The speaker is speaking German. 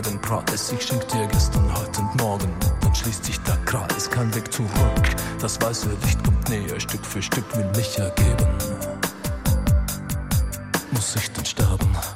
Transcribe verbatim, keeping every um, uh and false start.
den Preis. Ich schenk dir gestern, heute und morgen, dann schließt sich der Kreis. Kein Weg zurück, das weiße Licht kommt näher, Stück für Stück will mich ergeben. Muss ich denn sterben?